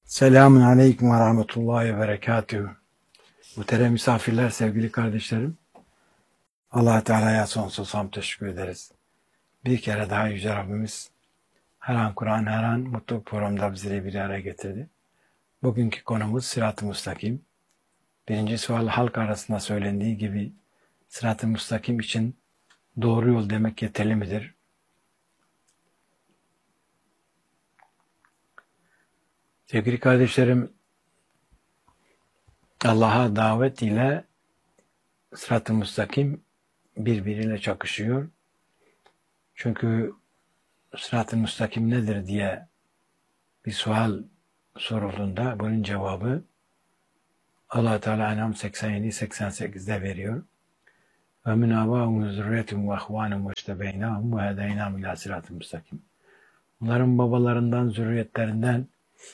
Selamun Aleyküm ve Rahmetullahi ve Berekatühü. Muhterem misafirler, sevgili kardeşlerim. Allah Teala'ya sonsuz hamd teşekkür ederiz. Bir kere daha Yüce Rabbimiz her an Kur'an, her an mutluluk programda bizleri bir araya getirdi. Bugünkü konumuz Sırat-ı Müstakim. Birinci sual halk arasında söylendiği gibi Sırat-ı Müstakim için doğru yol demek yeterli midir? Sevgili kardeşlerim, Allah'a davet ile Sırat-ı Müstakim birbiriyle çakışıyor. Çünkü Sırat-ı Müstakim nedir diye bir sual sorulduğunda bunun cevabı Allah Teala En'am 87-88'de veriyor. Ve min âbâhum zürriyetum ve ihvânum ve iştebeynâhum ve hedeynâhum ilâ sırat-ı müstakim. Onların babalarından, zürriyetlerinden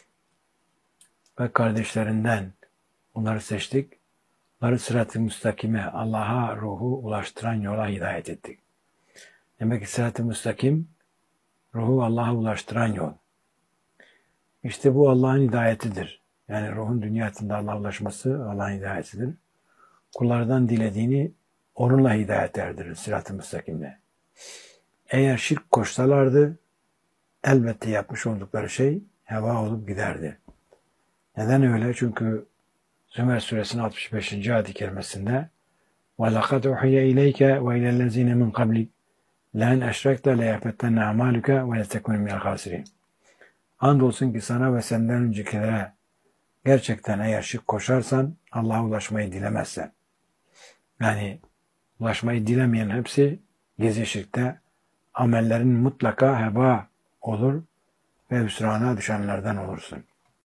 ve kardeşlerinden onları seçtik. Onları sırat-ı müstakime, Allah'a ruhu ulaştıran yola hidayet ettik. Demek ki sırat-ı müstakim, ruhu Allah'a ulaştıran yol. İşte bu Allah'ın hidayetidir. Yani ruhun dünya hayatında Allah'a ulaşması Allah'ın hidayetidir. Kullardan dilediğini onunla hidayet erdirir sırat-ı müstakimle. Eğer şirk koşsalardı elbette yapmış oldukları şey heva olup giderdi. Neden öyle? Çünkü Zümer suresinin 65. ayet-i kerimesinde وَلَقَدْ اُحِيَ اِلَيْكَ وَاِلَى الَّذ۪ينَ مِنْ قَبْلِكَ لَاَنْ اَشْرَكْتَ لَيَحْبَتَّنَّ اَعْمَالُكَ وَلَتَكُنُ مِنَ الْخَاسِرِينَ. Andolsun ki sana ve senden öncekilere gerçekten eğer şirk koşarsan Allah'a ulaşmayı dilemezsen. Yani ulaşmayı dilemeyen hepsi gizli şirkte amellerin mutlaka heba olur ve hüsrana düşenlerden olursun.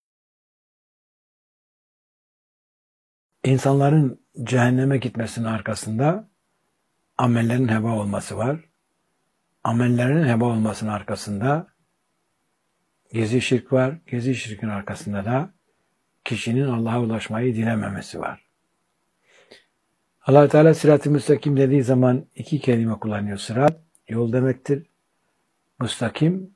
İnsanların cehenneme gitmesinin arkasında amellerin heba olması var. Amellerin heba olmasının arkasında gizli şirk var. Gizli şirkin arkasında da kişinin Allah'a ulaşmayı dilememesi var. Allah Teala sırat-ı müstakim dediği zaman iki kelime kullanıyor. Sırat, yol demektir. Müstakim,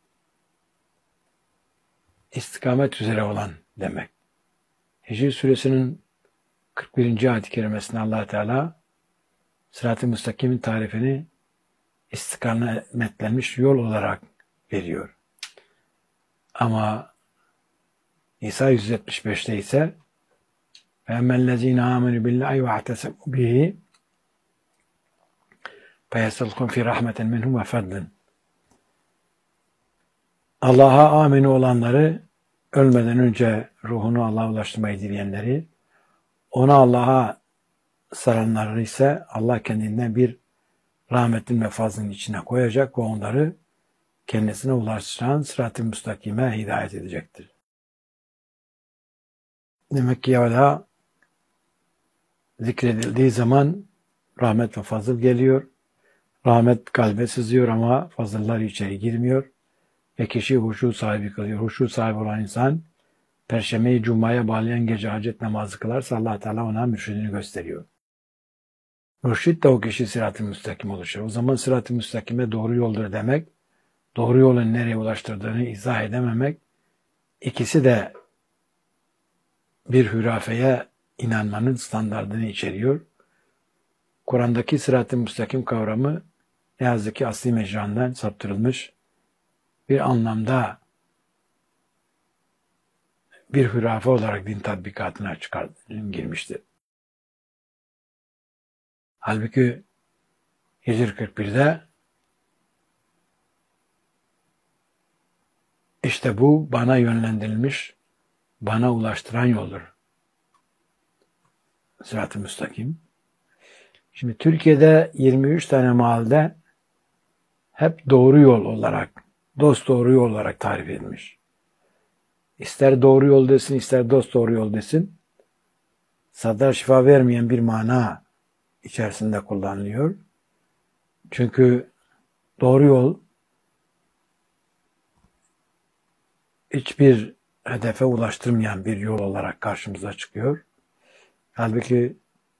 istikamet üzere olan demek. Hicr suresinin 41. ayet-i kerimesinde Allah Teala sırat-ı müstakimin tarifini istikametlenmiş yol olarak veriyor. Ama İsa 175'te ise فَاَمَّا الَّذ۪ينَ آمَنُوا بِاللّٰهِ وَاَعْتَسَمُوا بِهِ فَيَسَلْكُمْ فِي رَحْمَةٍ مِنْهُ وَفَضْلٍ. Allah'a amin olanları, ölmeden önce ruhunu Allah'a ulaştırmayı dileyenleri, ona Allah'a saranları ise Allah kendinden bir rahmetin ve fazlının içine koyacak ve onları kendisine ulaştıran sırat-ı müstakime hidayet edecektir. Demek ki Allah zikredildiği zaman rahmet ve fazıl geliyor. Rahmet kalbe sızıyor ama fazıllar içeri girmiyor. Ve kişi huşu sahibi kılıyor. Huşu sahibi olan insan Perşembeyi Cuma'ya bağlayan gece hacet namazı kılarsa Allah Teala ona mürşidini gösteriyor. Mürşid de o kişi sırat-ı müstakim oluşur. O zaman sırat-ı müstakime doğru yoldur demek, doğru yolun nereye ulaştırdığını izah edememek, ikisi de bir hürafeye inanmanın standardını içeriyor. Kur'an'daki sırat-ı müstakim kavramı ne yazık ki asli mecrandan saptırılmış, bir anlamda bir hürafe olarak din tatbikatına girmiştir. Halbuki Hicr 41'de işte bu bana yönlendirilmiş, bana ulaştıran yoldur. Sırat-ı müstakim. Şimdi Türkiye'de 23 tane mahallede hep doğru yol olarak, dost doğru yol olarak tarif edilmiş. İster doğru yol desin, ister dost doğru yol desin, sadar şifa vermeyen bir mana içerisinde kullanılıyor. Çünkü doğru yol hiçbir hedefe ulaştırmayan bir yol olarak karşımıza çıkıyor. Halbuki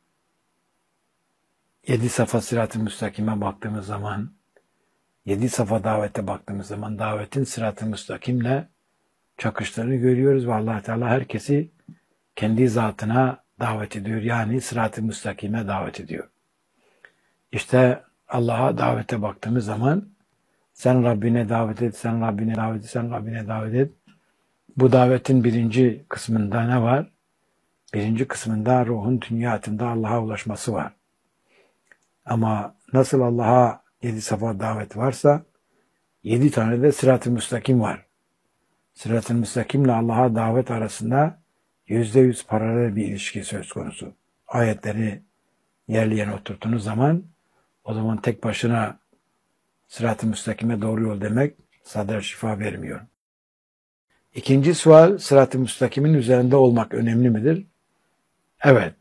7 safa sırat-ı müstakime baktığımız zaman, 7 safa davete baktığımız zaman davetin sırat-ı müstakimle çakıştığını görüyoruz ve Allah Teala herkesi kendi zatına davet ediyor. Yani sırat-ı müstakime davet ediyor. İşte Allah'a davete baktığımız zaman sen Rabbine davet et, sen Rabbine davet et, sen Rabbine davet et. Bu davetin birinci kısmında ne var? Birinci kısmında ruhun dünyatında Allah'a ulaşması var. Ama nasıl Allah'a 7 safa davet varsa 7 tane de sırat-ı müstakim var. Sırat-ı müstakimle Allah'a davet arasında %100 paralel bir ilişki söz konusu. Ayetleri yerli yerine oturttuğunuz zaman o zaman tek başına sırat-ı müstakime doğru yol demek sadece şifa vermiyor. İkinci sual, sırat-ı müstakimin üzerinde olmak önemli midir? Evet.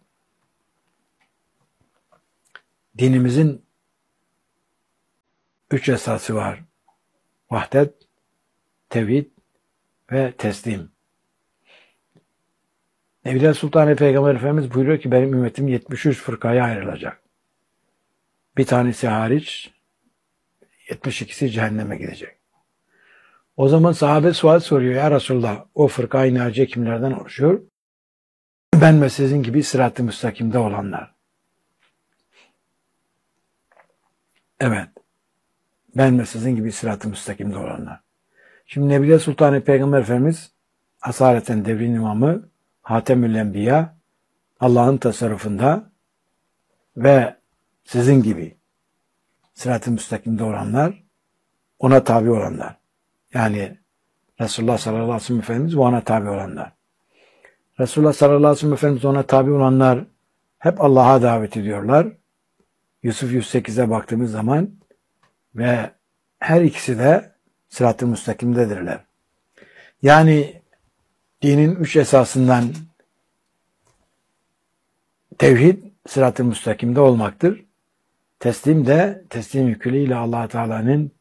Dinimizin 3 esası var. Vahdet, tevhid ve teslim. Evliya Sultan Peygamber Efendimiz buyuruyor ki benim ümmetim 73 fırkaya ayrılacak. Bir tanesi hariç 72'si cehenneme gidecek. O zaman sahabe sual soruyor. Ya Resulullah o fırka-i naciye kimlerden oluşuyor? Ben ve sizin gibi sırat-ı müstakimde olanlar. Evet. Ben ve sizin gibi sırat-ı müstakimde olanlar. Şimdi Nebiye Sultan Peygamber Efendimiz asaleten devrin imamı, Hatemül Enbiya, Allah'ın tasarrufunda ve sizin gibi sırat-ı müstakimde olanlar, ona tabi olanlar. Yani Resulullah sallallahu aleyhi ve sellem Efendimiz ve ona tabi olanlar. Resulullah sallallahu aleyhi ve sellem Efendimiz ona tabi olanlar hep Allah'a davet ediyorlar. Yusuf 108'e baktığımız zaman ve her ikisi de sırat-ı müstakimdedirler. Yani dinin 3 esasından tevhid sırat-ı müstakimde olmaktır. Teslim de teslim yüküyle Allah Teala'nın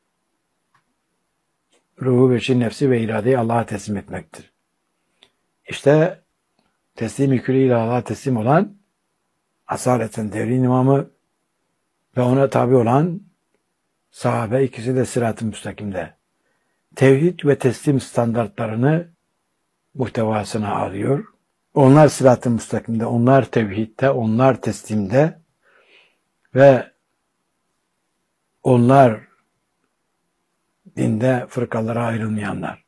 ruhu, beşi, nefsi ve iradeyi Allah'a teslim etmektir. İşte teslim yüküyle Allah'a teslim olan asaleten devrin imamı ve ona tabi olan sahabe ikisi de sırat-ı müstakimde. Tevhid ve teslim standartlarını muhtevasına alıyor. Onlar sırat-ı müstakimde, onlar tevhidde, onlar teslimde ve onlar dinde fırkalara ayrılmayanlar.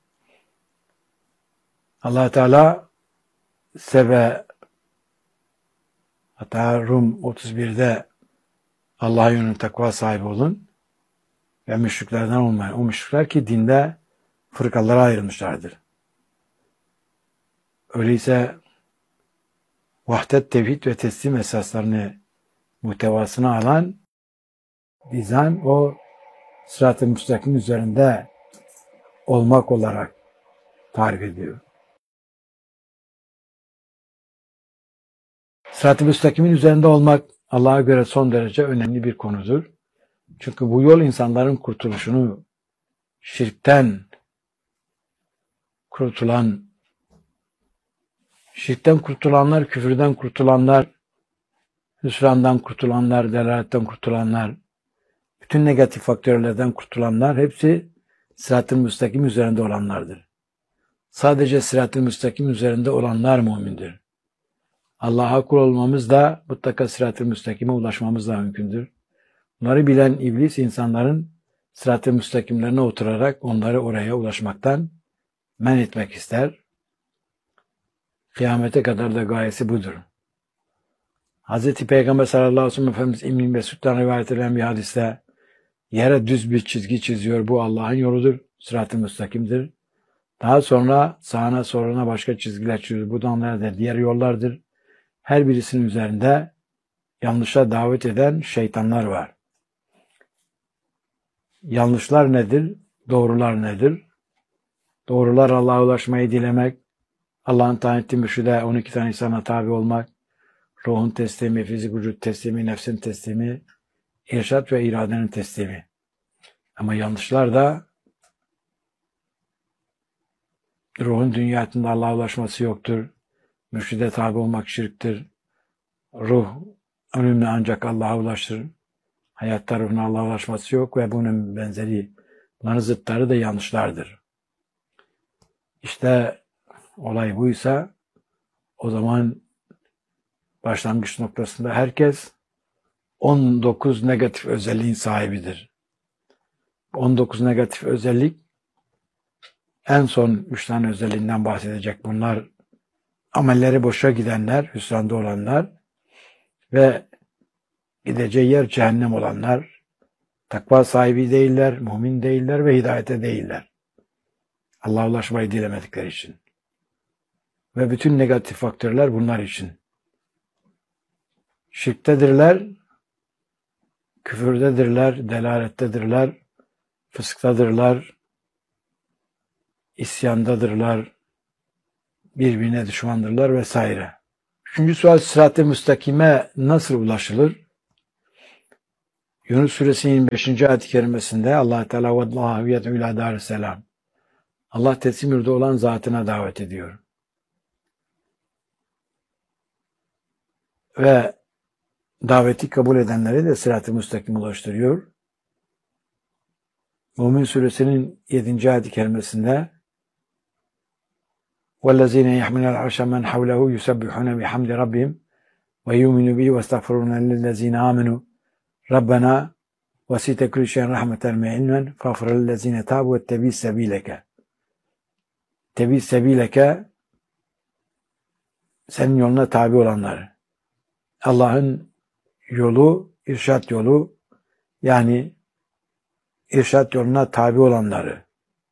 Allah Teala Sebe hatta Rum 31'de Allah'a yönelik takva sahibi olun ve müşriklerden olmayın. O müşrikler ki dinde fırkalara ayrılmışlardır. Öyleyse vahdet, tevhid ve teslim esaslarını muhtevasına alan bizden o sırat-ı müstakim üzerinde olmak olarak tarif ediyor. Sırat-ı müstakimin üzerinde olmak Allah'a göre son derece önemli bir konudur. Çünkü bu yol insanların kurtuluşunu şirkten kurtulanlar, küfürden kurtulanlar, hüsrandan kurtulanlar, delaletten kurtulanlar, bütün negatif faktörlerden kurtulanlar hepsi sırat-ı müstakim üzerinde olanlardır. Sadece sırat-ı müstakim üzerinde olanlar mümindir. Allah'a kul olmamız da mutlaka sırat-ı müstakime ulaşmamız da mümkündür. Bunları bilen iblis insanların sırat-ı müstakimlerine oturarak onları oraya ulaşmaktan men etmek ister. Kıyamete kadar da gayesi budur. Hz. Peygamber sallallahu aleyhi ve sellem Efendimiz İbn-i Mesud'dan rivayet edilen bir hadiste yere düz bir çizgi çiziyor. Bu Allah'ın yoludur. Sırat-ı müstakimdir. Daha sonra sağına soluna başka çizgiler çiziyor. Bu da onlara diğer yollardır. Her birisinin üzerinde yanlışa davet eden şeytanlar var. Yanlışlar nedir? Doğrular nedir? Doğrular Allah'a ulaşmayı dilemek, Allah'ın tayin ettiği mürşide 12 tane insana tabi olmak, ruhun teslimi, fizik vücut teslimi, nefsin teslimi, irşat ve iradenin teslimi. Ama yanlışlar da ruhun dünyasında Allah'a ulaşması yoktur. Mürşide tabi olmak şirktir. Ruh ölümle ancak Allah'a ulaşır. Hayatta ruhun Allah'a ulaşması yok ve bunun benzeri, bunların zıtları da yanlışlardır. İşte olay buysa o zaman başlangıç noktasında herkes 19 negatif özelliğin sahibidir. 19 negatif özellik en son 3 tane özelliğinden bahsedecek. Bunlar amelleri boşa gidenler, hüsranda olanlar ve gideceği yer cehennem olanlar, takva sahibi değiller, mümin değiller ve hidayete değiller. Allah'a ulaşmayı dilemedikleri için. Ve bütün negatif faktörler bunlar için. Şirktedirler, küfürdedirler, delalettedirler, fısktadırlar, isyandadırlar, birbirine düşmandırlar vesaire. Üçüncü sual, sırat-ı müstakime nasıl ulaşılır? Yunus Suresi 25. ayet-i kerimesinde Allah Teala وَاللّٰهُ يَدْعُ اِلٰى دَارِ السَّلَامِ Allah teslim yurdu olan zatına davet ediyor. Ve daveti kabul edenleri de sırat-ı müstakim ulaştırıyor. Mümin Suresinin 7. ayet-i kerimesinde وَالَّذ۪ينَ يَحْمِلَ الْعَرْشَ مَنْ حَوْلَهُ يُسَبِّحُونَ بِحَمْدِ رَبِّهِمْ وَيُؤْمِنُوا بِهِ وَاسْتَغْفِرُونَ لِلَّذ۪ينَ آمَنُوا رَبَّنَا وَسِعْتَ كُلَّ شَيْءٍ رَحْمَةً وَعِلْمًا فَاغْفِرْ لِلَّذ۪ينَ تَابُوا وَاتَّبِعُوا سَب۪يلَكَ Tebi sebileke, senin yoluna tabi olanları. Allah'ın yolu, irşat yolu, yani irşat yoluna tabi olanları.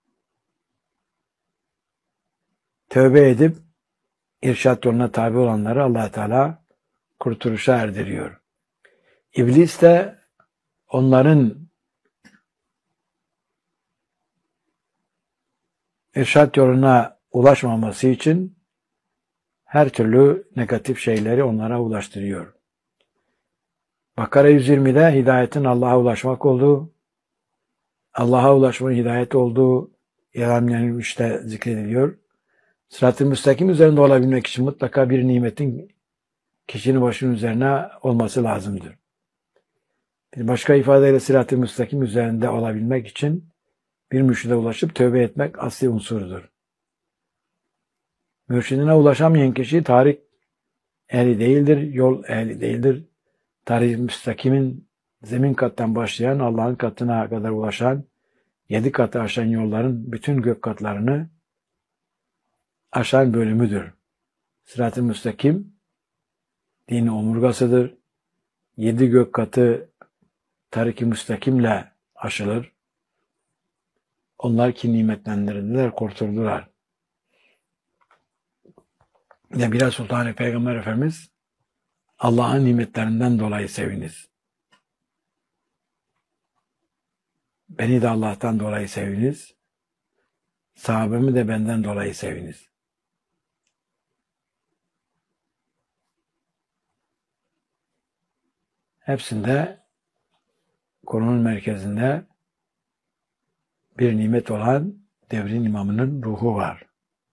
Tövbe edip irşat yoluna tabi olanları Allah Teala kurtuluşa erdiriyor. İblis de onların irşat yoluna ulaşmaması için her türlü negatif şeyleri onlara ulaştırıyor. Bakara 120'de hidayetin Allah'a ulaşmak olduğu, Allah'a ulaşmanın hidayet olduğu ilamlenilmişte zikrediliyor. Sırat-ı müstakim üzerinde olabilmek için mutlaka bir nimetin kişinin başının üzerine olması lazımdır. Bir başka ifadeyle sırat-ı müstakim üzerinde olabilmek için bir mürşide ulaşıp tövbe etmek asli unsurdur. Mürşidine ulaşamayan kişi tarik ehli değildir, yol ehli değildir. Tarik-i müstakimin zemin kattan başlayan, Allah'ın katına kadar ulaşan, 7 katı aşan yolların bütün gök katlarını aşan bölümüdür. Sırat-ı müstakim dinin omurgasıdır. 7 gök katı tarik-i müstakimle aşılır. Onlar ki nimetlendirildiler, kurtuldular. Ve biraz Sultan-ı Peygamber Efendimiz Allah'ın nimetlerinden dolayı seviniz. Beni de Allah'tan dolayı seviniz. Sahabemi de benden dolayı seviniz. Hepsinde konunun merkezinde bir nimet olan devrin imamının ruhu var.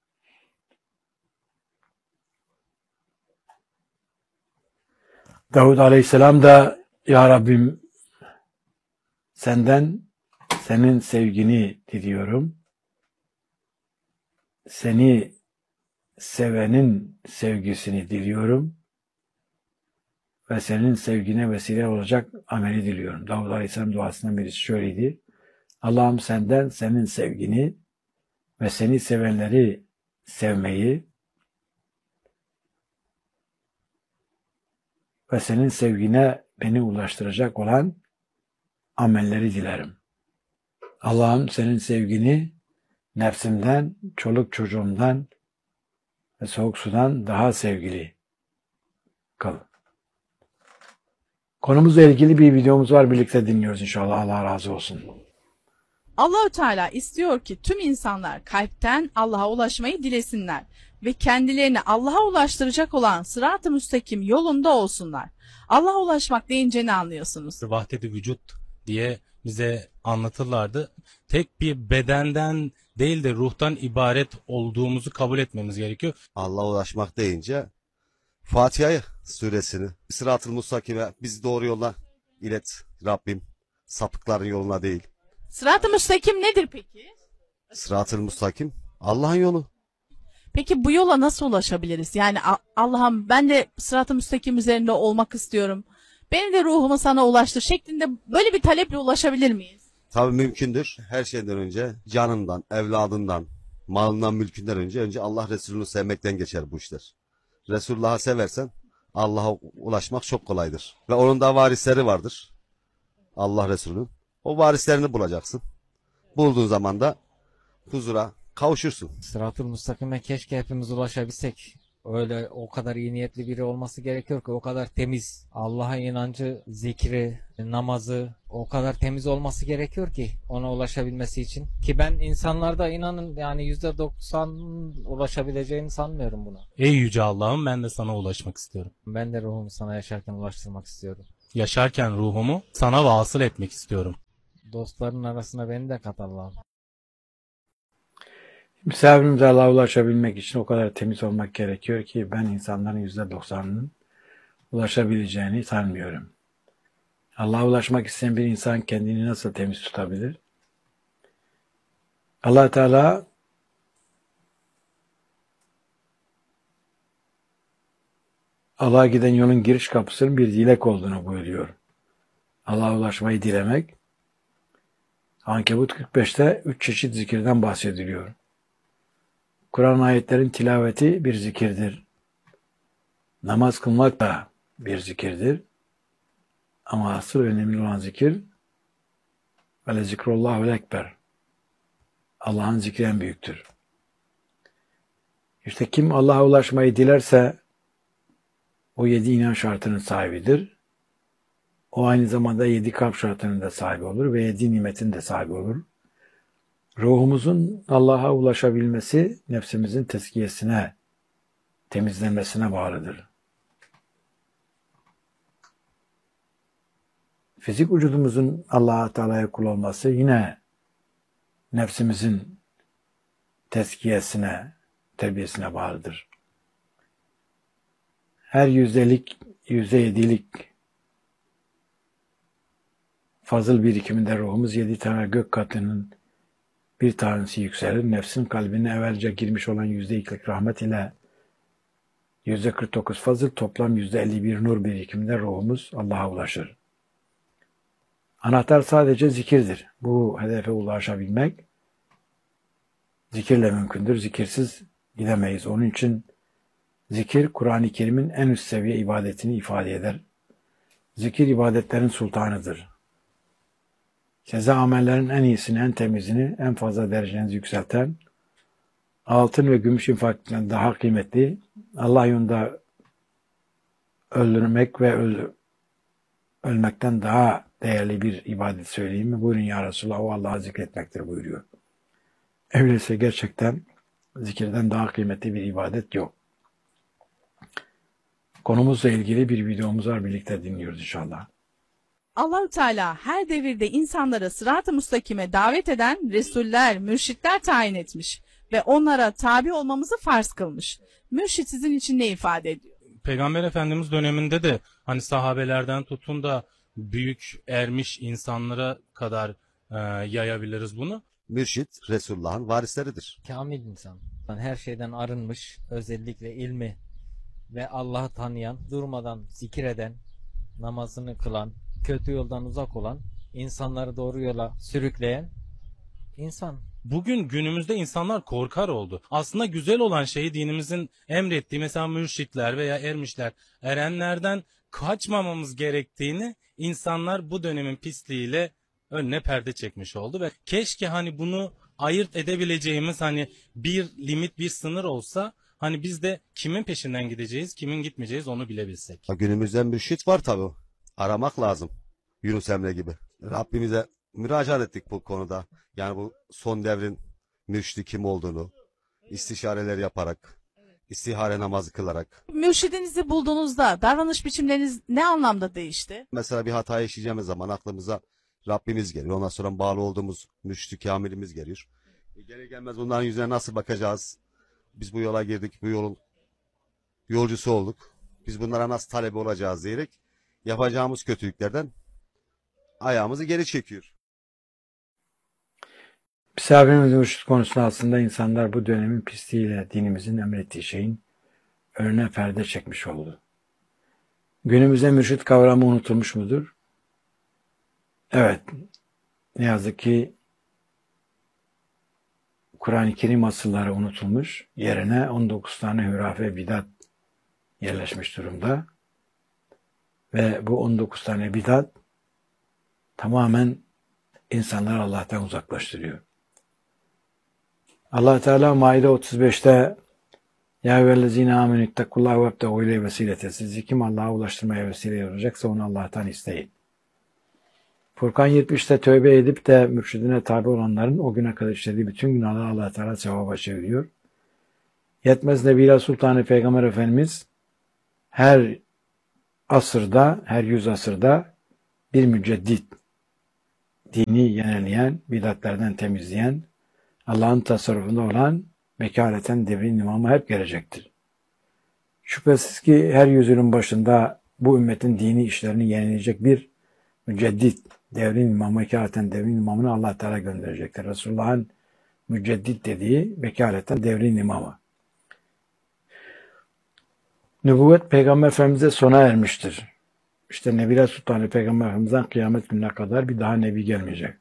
Davud Aleyhisselam da Ya Rabbim senden senin sevgini diliyorum. Seni sevenin sevgisini diliyorum. Ve senin sevgine vesile olacak ameli diliyorum. Davud Aleyhisselam duasından birisi şöyleydi. Allah'ım senden senin sevgini ve seni sevenleri sevmeyi ve senin sevgine beni ulaştıracak olan amelleri dilerim. Allah'ım senin sevgini nefsimden, çoluk çocuğumdan ve soğuk sudan daha sevgili kıl. Konumuzla ilgili bir videomuz var. Birlikte dinliyoruz inşallah. Allah razı olsun. Allahü Teala istiyor ki tüm insanlar kalpten Allah'a ulaşmayı dilesinler ve kendilerini Allah'a ulaştıracak olan sırat-ı müstakim yolunda olsunlar. Allah'a ulaşmak deyince ne anlıyorsunuz? Vahdet-i vücut diye bize anlatırlardı. Tek bir bedenden değil de ruhtan ibaret olduğumuzu kabul etmemiz gerekiyor. Allah'a ulaşmak deyince Fatiha suresini, Sırat-ı Mustakim'e bizi doğru yola ilet Rabbim, sapıkların yoluna değil. Sırat-ı müstakim nedir peki? Sırat-ı Mustakim Allah'ın yolu. Peki bu yola nasıl ulaşabiliriz? Yani Allah'ım ben de sırat-ı müstakim üzerinde olmak istiyorum. Beni de ruhumu sana ulaştır şeklinde böyle bir taleple ulaşabilir miyiz? Tabii mümkündür. Her şeyden önce canından, evladından, malından, mülkünden önce Allah Resulü'nü sevmekten geçer bu işler. Resulullah'ı seversen Allah'a ulaşmak çok kolaydır. Ve onun da varisleri vardır. Allah Resulü'nün. O varislerini bulacaksın. Bulduğun zaman da huzura kavuşursun. Sırat-ı Müstakim'e keşke hepimiz ulaşabilsek. Öyle o kadar iyi niyetli biri olması gerekiyor ki o kadar temiz. Allah'a inancı, zikri, namazı o kadar temiz olması gerekiyor ki ona ulaşabilmesi için. Ki ben insanlarda inanın yani %90 ulaşabileceğini sanmıyorum buna. Ey Yüce Allah'ım, ben de sana ulaşmak istiyorum. Ben de ruhumu sana yaşarken ulaştırmak istiyorum. Yaşarken ruhumu sana vasıl etmek istiyorum. Dostların arasına beni de kat Allah'ım. Misafirimize Allah'a ulaşabilmek için o kadar temiz olmak gerekiyor ki ben insanların %90'ının ulaşabileceğini sanmıyorum. Allah'a ulaşmak isteyen bir insan kendini nasıl temiz tutabilir? Allah Teala Allah'a giden yolun giriş kapısının bir dilek olduğunu buyuruyor. Allah'a ulaşmayı dilemek. Ankebut 45'te 3 çeşit zikirden bahsediliyor. Kur'an ayetlerin tilaveti bir zikirdir. Namaz kılmak da bir zikirdir. Ama asıl önemli olan zikir ve zikrullahul ekber. Allah'ın zikri en büyüktür. İşte kim Allah'a ulaşmayı dilerse o 7 inan şartının sahibidir. O aynı zamanda 7 kalp şartının da sahibi olur ve 7 nimetin de sahibi olur. Ruhumuzun Allah'a ulaşabilmesi nefsimizin tezkiyesine, temizlenmesine bağlıdır. Fizik vücudumuzun Allah Teala'ya kul olması yine nefsimizin tezkiyesine, terbiyesine bağlıdır. Her %7'lik fazıl birikiminde ruhumuz 7 tane gök katının bir tanesi yükselir. Nefsin kalbine evvelce girmiş olan %2'lik rahmet ile %49 fazıl toplam %51 nur birikiminde ruhumuz Allah'a ulaşır. Anahtar sadece zikirdir. Bu hedefe ulaşabilmek zikirle mümkündür. Zikirsiz gidemeyiz. Onun için zikir Kur'an-ı Kerim'in en üst seviye ibadetini ifade eder. Zikir ibadetlerin sultanıdır. Size amellerin en iyisini, en temizini, en fazla derecenizi yükselten, altın ve gümüş infakından daha kıymetli, Allah yolunda öldürmek ve ölmekten daha değerli bir ibadet söyleyeyim mi? Buyurun ya Resulallah, o Allah'ı zikretmektir buyuruyor. Öyleyse gerçekten zikirden daha kıymetli bir ibadet yok. Konumuzla ilgili bir videomuz var, birlikte dinliyoruz inşallah. Allahü Teala her devirde insanlara sırat-ı müstakime davet eden resuller, mürşitler tayin etmiş ve onlara tabi olmamızı farz kılmış. Mürşit sizin için ne ifade ediyor? Peygamber Efendimiz döneminde de hani sahabelerden tutun da büyük ermiş insanlara kadar yayabiliriz bunu. Mürşit, Resulullah'ın varisleridir. Kamil insan. Her şeyden arınmış, özellikle ilmi ve Allah'ı tanıyan, durmadan zikir eden, namazını kılan, kötü yoldan uzak olan, insanları doğru yola sürükleyen insan. Bugün günümüzde insanlar korkar oldu. Aslında güzel olan şey dinimizin emrettiği mesela mürşitler veya ermişler, erenlerden kaçmamamız gerektiğini insanlar bu dönemin pisliğiyle önüne perde çekmiş oldu ve keşke hani bunu ayırt edebileceğimiz hani bir limit, bir sınır olsa, hani biz de kimin peşinden gideceğiz, kimin gitmeyeceğiz onu bilebilsek. Günümüzde mürşit var tabii. Aramak lazım. Yunus Emre gibi. Rabbimize müracaat ettik bu konuda. Yani bu son devrin mürşidi kim olduğunu istişareler yaparak, istihare namazı kılarak. Mürşidinizi bulduğunuzda davranış biçimleriniz ne anlamda değişti? Mesela bir hata işleyeceğimiz zaman aklımıza Rabbimiz geliyor. Ondan sonra bağlı olduğumuz mürşid-i kamilimiz geliyor. Gelir gelmez bunların yüzüne nasıl bakacağız? Biz bu yola girdik, bu yolun yolcusu olduk. Biz bunlara nasıl talep olacağız diyerek yapacağımız kötülüklerden ayağımızı geri çekiyor. Misafirimiz mürşit konusunda aslında insanlar bu dönemin pisliğiyle dinimizin emrettiği şeyin önüne perde çekmiş oldu. Günümüzde mürşit kavramı unutulmuş mudur? Evet. Ne yazık ki Kur'an-ı Kerim asılları unutulmuş. Yerine 19 tane hurafe bidat yerleşmiş durumda. Ve bu 19 tane bidat tamamen insanları Allah'tan uzaklaştırıyor. Allah Teala Maide 35'te Ya eyyühellezine amenü ittakullaha ve ebtegu ileyhi vesilete. Sizi kim Allah'a ulaştırmaya vesile olacaksa onu Allah'tan isteyin. Furkan 70'te tövbe edip de mürşidine tabi olanların o güne kadar işlediği bütün günahları Allah Teala sevaba çeviriyor. Yetmez Nebila Sultanı Peygamber Efendimiz her asırda, her 100 asırda bir müceddit, dini yenileyen, bidatlerden temizleyen, Allah'ın tasarrufunda olan vekaleten devrin imamı hep gelecektir. Şüphesiz ki her yüzyılın başında bu ümmetin dini işlerini yenileyecek bir müceddit, devrin imamı, vekaleten devrin imamını Allah Teala gönderecektir. Resulullah'ın müceddit dediği vekaleten devrin imamı. Nübüvvet Peygamber Efendimiz'e sona ermiştir. İşte Nebile Sultanı Peygamber Efendimiz'den kıyamet gününe kadar bir daha nebi gelmeyecek.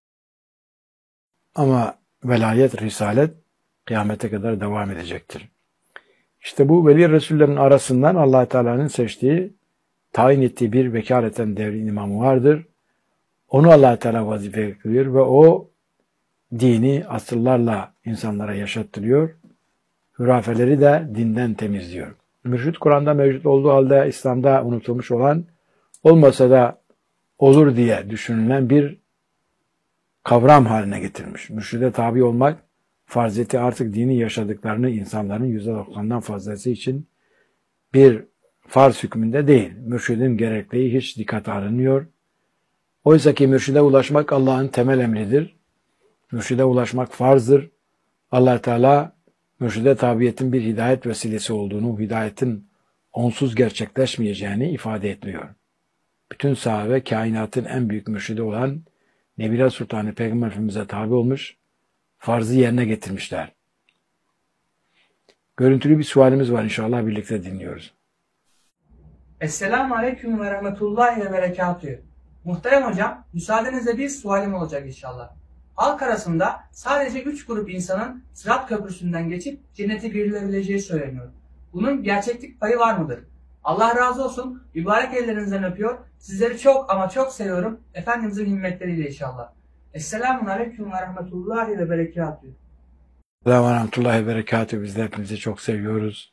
Ama velayet, risalet kıyamete kadar devam edecektir. İşte bu veli Resullerin arasından Allah Teala'nın seçtiği, tayin ettiği bir vekaleten devrin imamı vardır. Onu Allah Teala vazife kılıyor ve o dini asırlarla insanlara yaşattırıyor. Hurafeleri de dinden temizliyor. Mürşit Kur'an'da mevcut olduğu halde İslam'da unutulmuş olan, olmasa da olur diye düşünülen bir kavram haline getirmiş. Mürşide tabi olmak, farziyeti artık dini yaşadıklarını insanların %90'dan fazlası için bir farz hükmünde değil. Mürşidin gerekliği hiç dikkate alınmıyor. Oysa ki mürşide ulaşmak Allah'ın temel emridir. Mürşide ulaşmak farzdır. Allah Teala mürşide tabiyetin bir hidayet vesilesi olduğunu, hidayetin onsuz gerçekleşmeyeceğini ifade etmiyor. Bütün sahabe kainatın en büyük mürşidi olan Nebile Sultanı Peygamber Efendimiz'e tabi olmuş, farzı yerine getirmişler. Görüntülü bir sualimiz var, inşallah birlikte dinliyoruz. Esselamu Aleyküm ve Rahmetullahi ve Berekatühü. Muhterem hocam, müsaadenizle bir sualim olacak inşallah. Halk arasında sadece 3 grup insanın Sırat Köprüsü'nden geçip cennete girilebileceği söyleniyor. Bunun gerçeklik payı var mıdır? Allah razı olsun, mübarek ellerinizden öpüyor. Sizleri çok ama çok seviyorum. Efendimizin himmetleriyle inşallah. Esselamu Aleyküm ve Rahmetullahi ve Berekatühü. Selamun Rahmetullahi ve Berekatühü. Biz de hepinizi çok seviyoruz.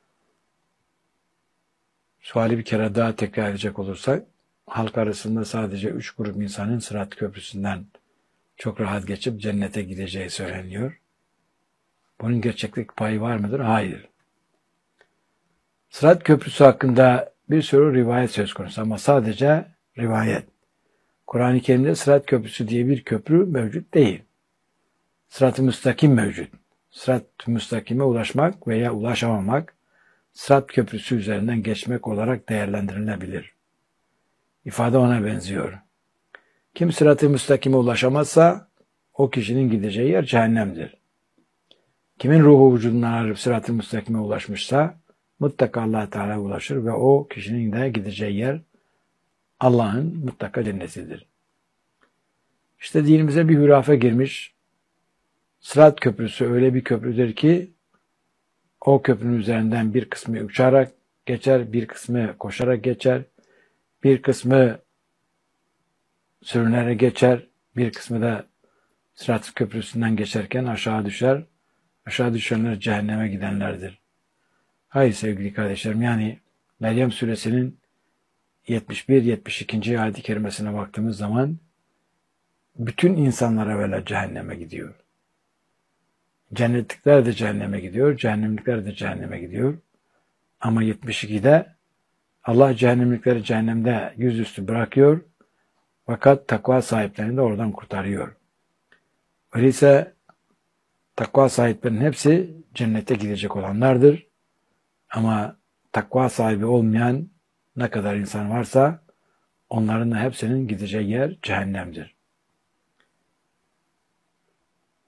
Suali bir kere daha tekrar edecek olursak, halk arasında sadece 3 grup insanın Sırat Köprüsü'nden çok rahat geçip cennete gideceği söyleniyor. Bunun gerçeklik payı var mıdır? Hayır. Sırat Köprüsü hakkında bir sürü rivayet söz konusu ama sadece rivayet. Kur'an-ı Kerim'de Sırat Köprüsü diye bir köprü mevcut değil. Sırat-ı müstakim mevcut. Sırat-ı müstakime ulaşmak veya ulaşamamak, Sırat Köprüsü üzerinden geçmek olarak değerlendirilebilir. İfade ona benziyor. Kim Sırat-ı müstakime ulaşamazsa, o kişinin gideceği yer cehennemdir. Kimin ruhu vücudundan ayrılıp Sırat-ı müstakime ulaşmışsa, mutlaka Allah Teala ulaşır ve o kişinin de gideceği yer Allah'ın mutlaka cennetidir. İşte dinimize bir hurafe girmiş. Sırat Köprüsü öyle bir köprüdür ki o köprünün üzerinden bir kısmı uçarak geçer, bir kısmı koşarak geçer, bir kısmı sürünerek geçer, bir kısmı da Sırat Köprüsü'nden geçerken aşağı düşer. Aşağı düşenler cehenneme gidenlerdir. Hayır sevgili kardeşlerim, yani Meryem Suresinin 71-72. ayet-i kerimesine baktığımız zaman bütün insanlar evvela cehenneme gidiyor. Cennetlikler de cehenneme gidiyor, cehennemlikler de cehenneme gidiyor. Ama 72'de Allah cehennemlikleri cehennemde yüzüstü bırakıyor, fakat takva sahiplerini de oradan kurtarıyor. Öyleyse takva sahiplerinin hepsi cennete gidecek olanlardır. Ama takva sahibi olmayan ne kadar insan varsa onların da hepsinin gideceği yer cehennemdir.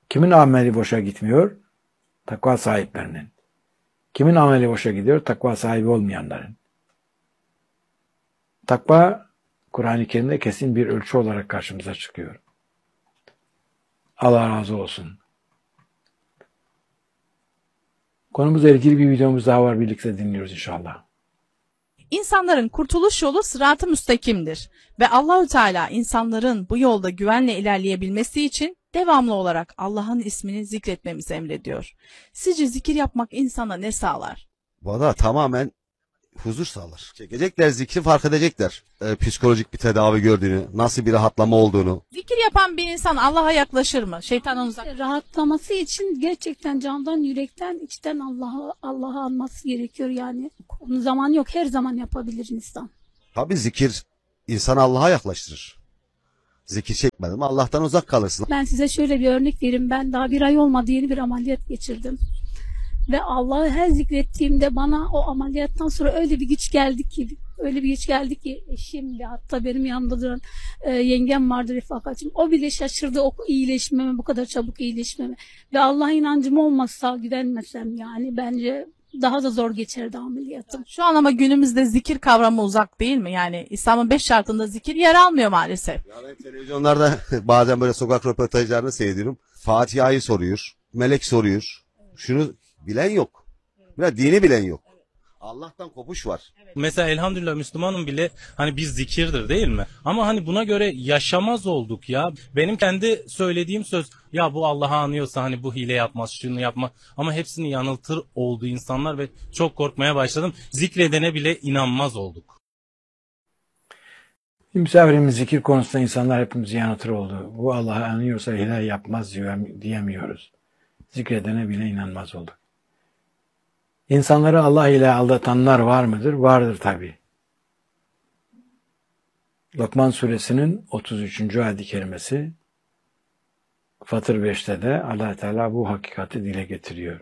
Kimin ameli boşa gitmiyor? Takva sahiplerinin. Kimin ameli boşa gidiyor? Takva sahibi olmayanların. Takva, Kur'an-ı Kerim'de kesin bir ölçü olarak karşımıza çıkıyor. Allah razı olsun. Konumuzla ilgili bir videomuz daha var. Birlikte dinliyoruz inşallah. İnsanların kurtuluş yolu sırat-ı müstakimdir ve Allahü Teala insanların bu yolda güvenle ilerleyebilmesi için devamlı olarak Allah'ın ismini zikretmemizi emrediyor. Sizce zikir yapmak insana ne sağlar? Valla tamamen huzur sağlar. Çekecekler zikri, fark edecekler. Psikolojik bir tedavi gördüğünü, nasıl bir rahatlama olduğunu. Zikir yapan bir insan Allah'a yaklaşır mı? Şeytandan uzak. Rahatlaması için gerçekten candan, yürekten, içten Allah'ı anması gerekiyor yani. Onun zaman yok, her zaman yapabilir insan. Tabii zikir insanı Allah'a yaklaştırır. Zikir çekmedin mi Allah'tan uzak kalırsın. Ben size şöyle bir örnek vereyim. Ben daha bir ay olmadı yeni bir ameliyat geçirdim. Ve Allah'ı her zikrettiğimde bana o ameliyattan sonra öyle bir güç geldi ki eşim ve hatta benim yanımda duran yengem vardı, refakatçim. O bile şaşırdı o iyileşmeme, bu kadar çabuk iyileşmeme. Ve Allah'a inancım olmazsa, güvenmesem yani bence daha da zor geçerdi ameliyatım. Şu an ama günümüzde zikir kavramı uzak değil mi? Yani İslam'ın 5 şartında zikir yer almıyor maalesef. Ya ben televizyonlarda bazen böyle sokak röportajlarını seyrediyorum. Fatiha'yı soruyor, melek soruyor. Şunu bilen yok. Ya dini bilen yok. Allah'tan kopuş var. Mesela elhamdülillah Müslümanım bile hani biz zikirdir değil mi? Ama hani buna göre yaşamaz olduk ya. Benim kendi söylediğim söz ya bu Allah'ı anıyorsa hani bu hile yapmaz, şunu yapma. Ama hepsini yanıltır oldu insanlar ve çok korkmaya başladım. Zikredene bile inanmaz olduk. Misafirimiz zikir konusunda insanlar hepimizi yanıltır oldu. Bu Allah'ı anıyorsa hile yapmaz diyemiyoruz. Zikredene bile inanmaz olduk. İnsanları Allah ile aldatanlar var mıdır? Vardır tabi. Lokman suresinin 33. ayet-i kerimesi Fatır 5'te de Allah Teala bu hakikati dile getiriyor.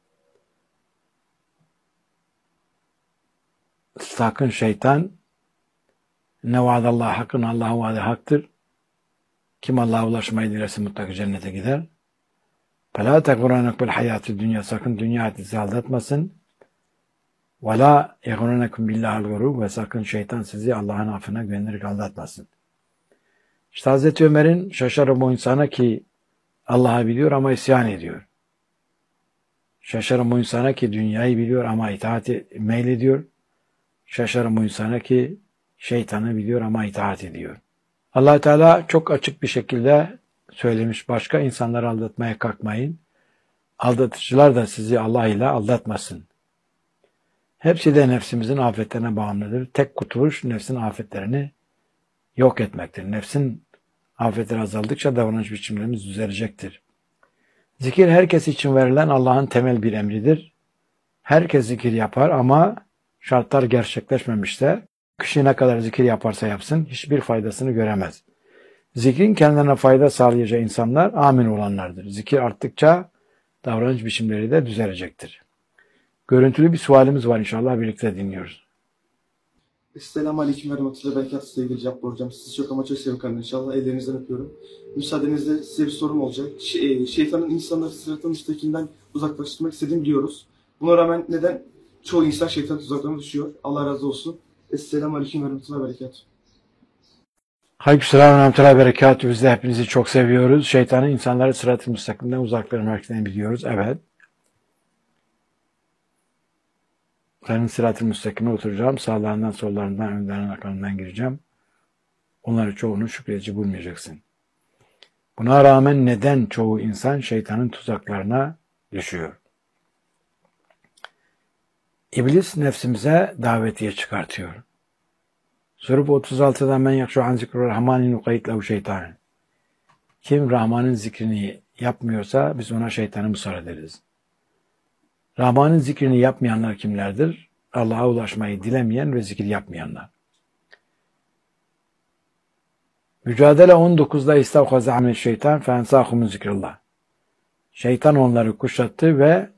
Sakın şeytan ne vaadallah hakkın, Allah'ın vaadi haktır. Kim Allah'a ulaşmayı dilerse mutlaka cennete gider. فَلَا تَغُرَنَكْ بِالْحَيَاتِ dünya, sakın dünya hayatı sizi aldatmasın. وَلَا يَغُرَنَكُمْ بِاللّٰهِ الْغُرُورِ ve sakın şeytan sizi Allah'ın affına güvenerek aldatmasın. İşte Hazreti Ömer'in şaşarım o insana ki Allah'ı biliyor ama isyan ediyor. Şaşarım o insana ki dünyayı biliyor ama itaati meylediyor. Şaşarım o insana ki şeytanı biliyor ama itaat ediyor. Allah Teala çok açık bir şekilde söylemiş, başka insanları aldatmaya kalkmayın. Aldatıcılar da sizi Allah ile aldatmasın. Hepsi de nefsimizin afetlerine bağımlıdır. Tek kurtuluş nefsin afetlerini yok etmektir. Nefsin afetleri azaldıkça davranış biçimlerimiz düzelecektir. Zikir herkes için verilen Allah'ın temel bir emridir. Herkes zikir yapar ama şartlar gerçekleşmemişse kişi ne kadar zikir yaparsa yapsın hiçbir faydasını göremez. Zikrin kendilerine fayda sağlayacağı insanlar amin olanlardır. Zikir arttıkça davranış biçimleri de düzelecektir. Görüntülü bir sualimiz var, inşallah birlikte dinliyoruz. Esselamu Aleyküm ve Rahmetullahi ve Berekatuhu sevgili Cabbar Hocam. Sizi çok ama çok seviyorum inşallah. Ellerinizden öpüyorum. Müsaadenizle size bir sorum olacak. Şeytanın insanları sıratın müstakinden uzaklaştırmak istediğini biliyoruz. Buna rağmen neden çoğu insan şeytan tuzaklarına düşüyor? Allah razı olsun. Esselamu Aleyküm ve Rahmetullahi ve Berekatuhu. Aleykümselam ve rahmetullahi ve berekatuhu. Biz de hepinizi çok seviyoruz. Şeytanın insanları sırat-ı müstakimden uzaklaştırmak istediğini biliyoruz. Evet. Senin sırat-ı müstakime oturacağım. Sağlarından, sollarından, önlerinden, arkalarından gireceğim. Onları çoğunu şükredici bulmayacaksın. Buna rağmen neden çoğu insan şeytanın tuzaklarına düşüyor? İblis nefsimize davetiye çıkartıyor. Soru 36'da men yakşu an zikru rahmanin ukayit lehu şeytan. Kim Rahman'ın zikrini yapmıyorsa biz ona şeytanı musar ederiz. Rahman'ın zikrini yapmayanlar kimlerdir? Allah'a ulaşmayı dilemeyen ve zikir yapmayanlar. Mücadele 19'da İstavkaza amel şeytan fensâhumun zikrullah. Şeytan onları kuşattı ve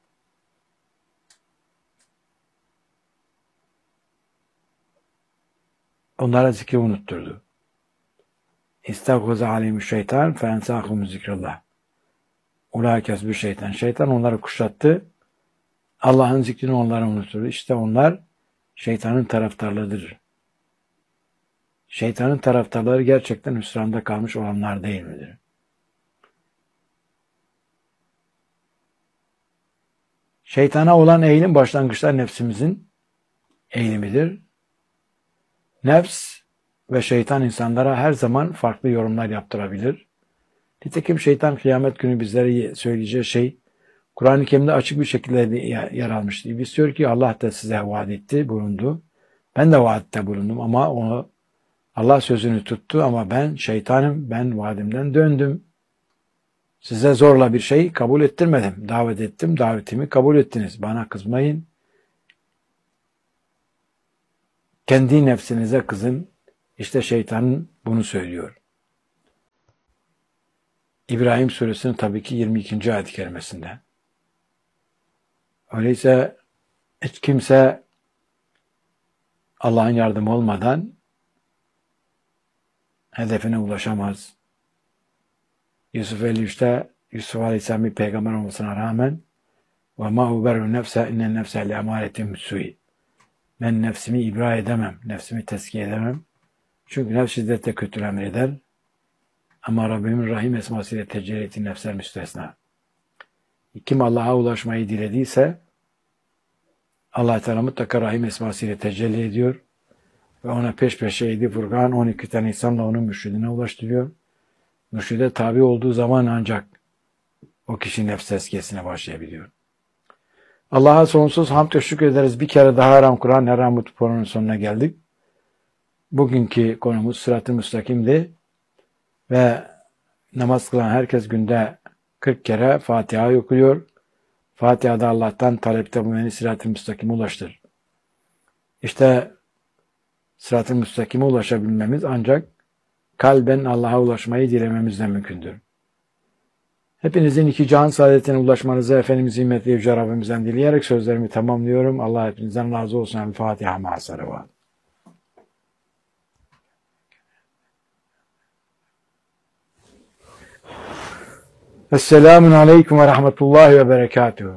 onlara zikri unutturdu. İstavkaza aleyhimü şeytan fensâhumun zikrullah. Ulaikes bir şeytan. Şeytan onları kuşattı. Allah'ın zikrini onlara unutturdu. İşte onlar şeytanın taraftarlarıdır. Şeytanın taraftarları gerçekten hüsranda kalmış olanlar değil midir? Şeytana olan eğilim başlangıçta nefsimizin eğilimidir. Nefs ve şeytan insanlara her zaman farklı yorumlar yaptırabilir. Nitekim şeytan kıyamet günü bizlere söyleyeceği şey Kur'an-ı Kerim'de açık bir şekilde yer almıştı. Biz diyor ki Allah da size vaat etti, bulundu. Ben de vaatte bulundum ama Allah sözünü tuttu ama ben şeytanım, ben vaadimden döndüm. Size zorla bir şey kabul ettirmedim. Davet ettim, davetimi kabul ettiniz. Bana kızmayın. Kendi nefsinize kızın. İşte şeytanın bunu söylüyor. İbrahim Suresinin tabii ki 22. ayet-i kerimesinde. Öyleyse hiç kimse Allah'ın yardımı olmadan hedefine ulaşamaz. Yusuf 53'te Yusuf Aleyhisselam bir peygamber olmasına rağmen وَمَا اُبَرُّ نَفْسَ اِنَّ النَّفْسَ لَاَمَارَةٍ بِالسُّوءِ Ben nefsimi ibra edemem, nefsimi tezkiye edemem. Çünkü nefs şiddetle kötü emreder. Ama Rabbimin Rahim esmasıyla tecelli ettiği nefsler müstesna. Kim Allah'a ulaşmayı dilediyse Allah Teala mutlaka Rahim esmasıyla tecelli ediyor ve ona peş peşe 7 Furkan 12 tane insanla onun mürşidine ulaştırıyor. Mürşide tabi olduğu zaman ancak o kişi nefs tezkiyesine başlayabiliyor. Allah'a sonsuz hamd ve şükür ederiz. Bir kere daha Haram Kur'an Haram Mutlu'nun sonuna geldik. Bugünkü konumuz Sırat-ı Müstakim'di ve namaz kılan herkes günde 40 kere Fatiha okuyor. Fatiha'da Allah'tan talepte bu beni Sırat-ı Müstakim'e ulaştır. İşte Sırat-ı Müstakim'e ulaşabilmemiz ancak kalben Allah'a ulaşmayı dilememizle mümkündür. Hepinizin iki cihan saadetine ulaşmanızı Efendimiz himmetli Yüce Rabbimizden dileyerek sözlerimi tamamlıyorum. Allah hepinizden razı olsun. El-Fatiha ma'as-salavat. Esselamun aleyküm ve rahmetullahi ve berekatuhu.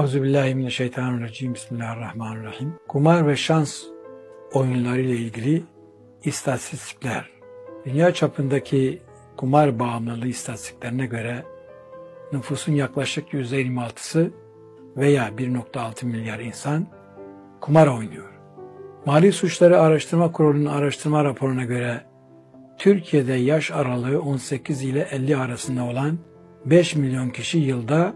Euzubillahimineşşeytanirracim. Bismillahirrahmanirrahim. Kumar ve şans oyunları ile ilgili istatistikler. Dünya çapındaki kumar bağımlılığı istatistiklerine göre nüfusun yaklaşık %26'sı veya 1,6 milyar insan kumar oynuyor. Mali Suçları Araştırma Kurulu'nun araştırma raporuna göre Türkiye'de yaş aralığı 18 ile 50 arasında olan 5 milyon kişi yılda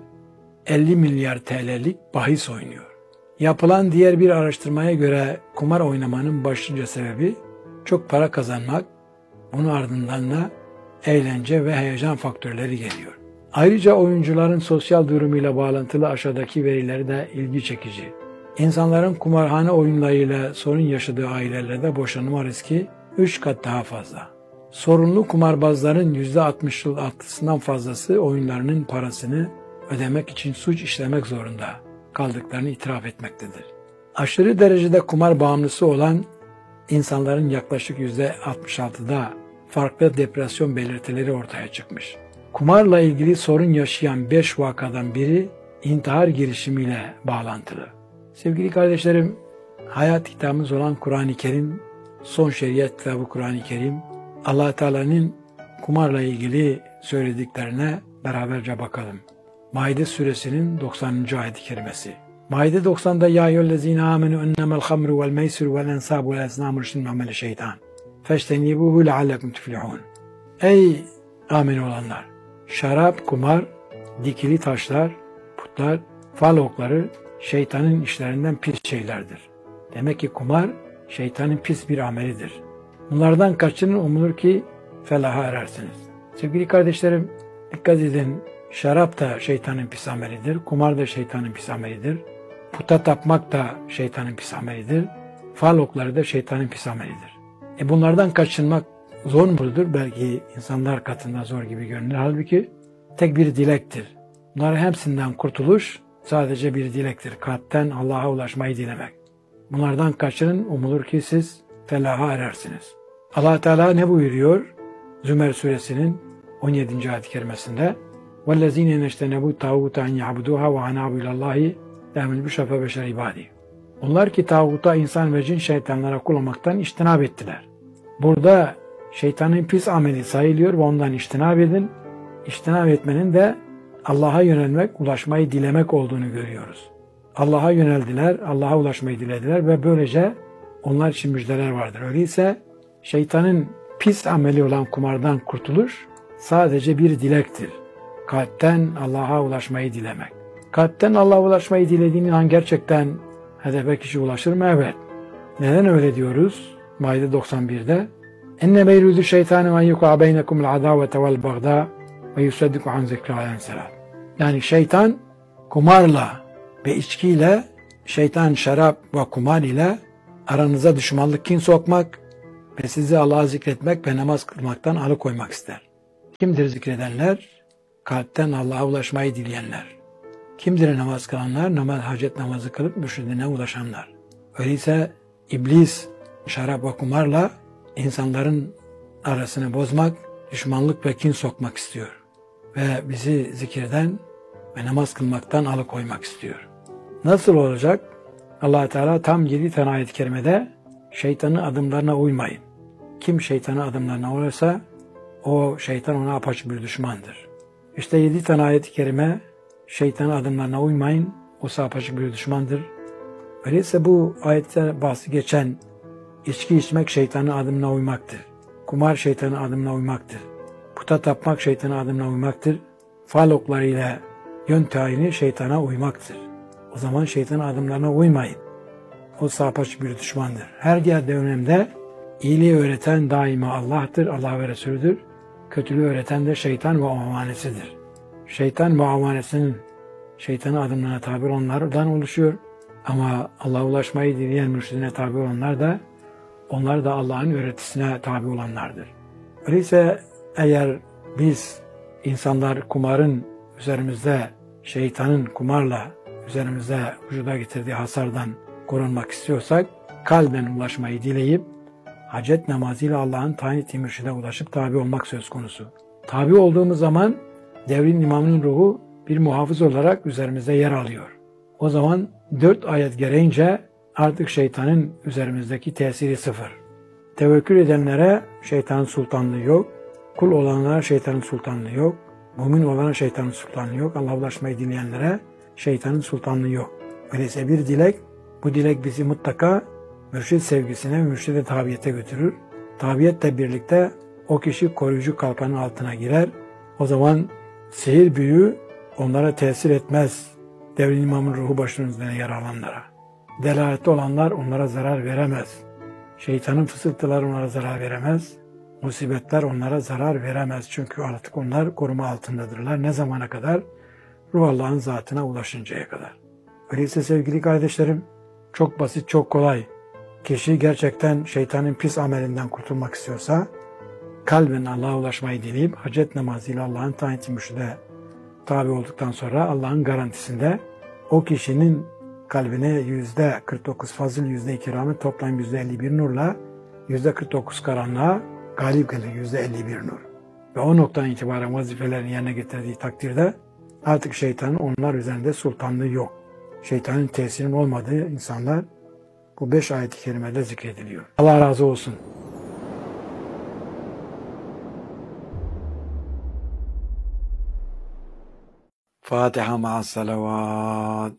50 milyar TL'lik bahis oynuyor. Yapılan diğer bir araştırmaya göre kumar oynamanın başlıca sebebi çok para kazanmak, bunun ardından da eğlence ve heyecan faktörleri geliyor. Ayrıca oyuncuların sosyal durumuyla bağlantılı aşağıdaki verileri de ilgi çekici. İnsanların kumarhane oyunlarıyla sorun yaşadığı ailelerde boşanma riski 3 kat daha fazla. Sorunlu kumarbazların %66'sından fazlası oyunlarının parasını ödemek için suç işlemek zorunda kaldıklarını itiraf etmektedir. Aşırı derecede kumar bağımlısı olan insanların yaklaşık %66'da farklı depresyon belirtileri ortaya çıkmış. Kumarla ilgili sorun yaşayan 5 vakadan biri intihar girişimiyle bağlantılı. Sevgili kardeşlerim, hayat kitabımız olan Kur'an-ı Kerim, son şeriat kitabı Kur'an-ı Kerim, Allah Teala'nın kumarla ilgili söylediklerine beraberce bakalım. Maide suresinin 90. ayet-i kerimesi. Maide 90'da ya eyyühellezine amenu ennemel hamru vel meysir vel ensabu vel esnamu rişin memeli şeytan. Feştenibuhu leallekum tuflihun. Ey amin olanlar! Şarap, kumar, dikili taşlar, putlar, fal okları şeytanın işlerinden pis şeylerdir. Demek ki kumar şeytanın pis bir amelidir. Bunlardan kaçının umulur ki felaha erersiniz. Sevgili kardeşlerim, dikkat edin. Şarap da şeytanın pis amelidir. Kumar da şeytanın pis amelidir. Puta tapmak da şeytanın pis amelidir. Fal okları da şeytanın pis amelidir. Bunlardan kaçınmak zor mudur? Belki insanlar katında zor gibi görünür. Halbuki tek bir dilektir. Bunların hepsinden kurtuluş sadece bir dilektir. Kalpten Allah'a ulaşmayı dilemek. Bunlardan kaçının umulur ki siz felaha erersiniz. Allah Teala ne buyuruyor? Zümer suresinin 17. ayet-i kerimesinde وَالَّذ۪ينَ نَجْتَنَبُوا تَاغُوتَ اَنْ يَعْبُدُوهَا وَعَنَابُوا اِلَى اللّٰهِ دَمِلْ بُشَفَ بَشَرِ عِبَادِهِ. Onlar ki tağuta, insan ve cin şeytanlara kul olmaktan içtinab ettiler. Burada şeytanın pis ameli sayılıyor ve ondan içtinab edin. İçtinab etmenin de Allah'a yönelmek, ulaşmayı dilemek olduğunu görüyoruz. Allah'a yöneldiler, Allah'a ulaşmayı dilediler ve böylece onlar için müjdeler vardır. Öyleyse şeytanın pis ameli olan kumardan kurtuluş sadece bir dilektir. Kalpten Allah'a ulaşmayı dilemek. Kalpten Allah'a ulaşmayı dilediğin an gerçekten hedefe kişi ulaşır mı? Evet. Neden öyle diyoruz? Maide 91'de اِنَّ مَيْرُدُ الشَّيْطَانِ وَاَنْ يُقَعَ بَيْنَكُمُ الْعَدَاوَةَ وَالْبَغْضَاءَ وَيُسَدِّقُ عَنْ ذِكْرِ اللّٰهِ. Yani şeytan kumarla ve içkiyle, şeytan şarap ve kumar ile aranıza düşmanlık, kin sokmak ve sizi Allah'a zikretmek ve namaz kılmaktan alıkoymak ister. Kimdir zikredenler? Kalpten Allah'a ulaşmayı dileyenler. Kimdir namaz kılanlar? Hacet namazı kılıp mürşidine ulaşanlar. Öyleyse iblis şarap ve kumarla insanların arasını bozmak, düşmanlık ve kin sokmak istiyor. Ve bizi zikirden ve namaz kılmaktan alıkoymak istiyor. Nasıl olacak? Allah Teala tam 7 tane ayet-i kerimede şeytanın adımlarına uymayın. Kim şeytanın adımlarına uyarsa o şeytan ona apaçık bir düşmandır. İşte 7 tane ayet-i kerime şeytanın adımlarına uymayın, o apaçık bir düşmandır. Öyleyse bu ayette bahsi geçen içki içmek şeytanın adımına uymaktır. Kumar şeytanın adımına uymaktır. Puta tapmak şeytanın adımına uymaktır. Fal oklarıyla yön tayini şeytana uymaktır. O zaman şeytanın adımlarına uymayın. O apaçık bir düşmandır. Her dönemde iyiliği öğreten daima Allah'tır, Allah ve Resulüdür. Kötülüğü öğreten de şeytan ve avanesidir. Şeytan ve avanesinin şeytanın adımlarına tabi olanlardan oluşuyor. Ama Allah'a ulaşmayı dileyen mürşidine tabi olanlar da onlar da Allah'ın öğretisine tabi olanlardır. Öyleyse eğer biz insanlar kumarın üzerimizde, şeytanın kumarla üzerimizde vücuda getirdiği hasardan korunmak istiyorsak kalben ulaşmayı dileyip hacet namazıyla Allah'ın tayin ettiği mürşide ulaşıp tabi olmak söz konusu. Tabi olduğumuz zaman devrin imamının ruhu bir muhafız olarak üzerimizde yer alıyor. O zaman 4 ayet gereğince artık şeytanın üzerimizdeki tesiri sıfır. Tevekkül edenlere şeytanın sultanlığı yok. Kul olanlara şeytanın sultanlığı yok. Mümin olana şeytanın sultanlığı yok. Allah'a ulaşmayı dileyenlere şeytanın sultanlığı yok. Öyleyse bir dilek, bu dilek bizi mutlaka mürşid sevgisine ve mürşide tabiyete götürür. Tabiyetle birlikte o kişi koruyucu kalkanın altına girer. O zaman sihir büyü onlara tesir etmez. Devrin imamın ruhu başının üzerine yer alanlara. Delaletli olanlar onlara zarar veremez. Şeytanın fısıltıları onlara zarar veremez. Musibetler onlara zarar veremez. Çünkü artık onlar koruma altındadırlar. Ne zamana kadar? Ruh Allah'ın zatına ulaşıncaya kadar. Öyleyse sevgili kardeşlerim, çok basit, çok kolay. Kişi gerçekten şeytanın pis amelinden kurtulmak istiyorsa, kalben Allah'a ulaşmayı dileyip, hacet namazıyla Allah'ın tayin ettiği mürşide tabi olduktan sonra Allah'ın garantisinde o kişinin kalbine %49 fazıl, %2 rahmet, toplam %51 nurla %49 karanlığa galip gelir, %51 nur. Ve o noktadan itibaren vazifelerini yerine getirdiği takdirde artık şeytanın onlar üzerinde sultanlığı yok. Şeytanın tesirinin olmadığı insanlar bu 5 ayet-i kerimede zikrediliyor. Allah razı olsun. Fatiha ma'as salavat.